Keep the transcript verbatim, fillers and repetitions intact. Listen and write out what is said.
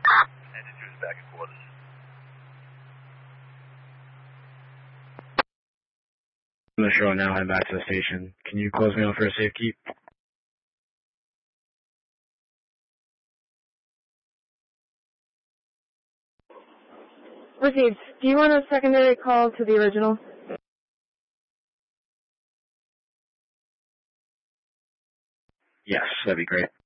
Engine two is back and forth. The show now, head back to the station. Can you close me out for a safe keep? Received. Do you want a secondary call to the original? Yes, that'd be great.